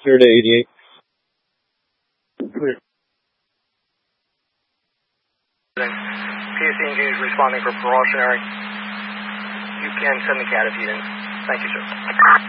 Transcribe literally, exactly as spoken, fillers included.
Clear to eighty-eight. Clear. P S C engaged, responding for precautionary. You can send the cat if you didn't. Thank you, sir.